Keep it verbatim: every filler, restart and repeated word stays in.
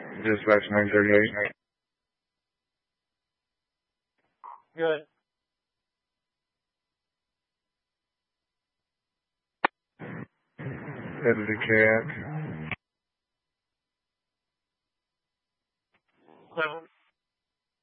Dispatch nine thirty-eight. Good. Headed to Cat. Seven.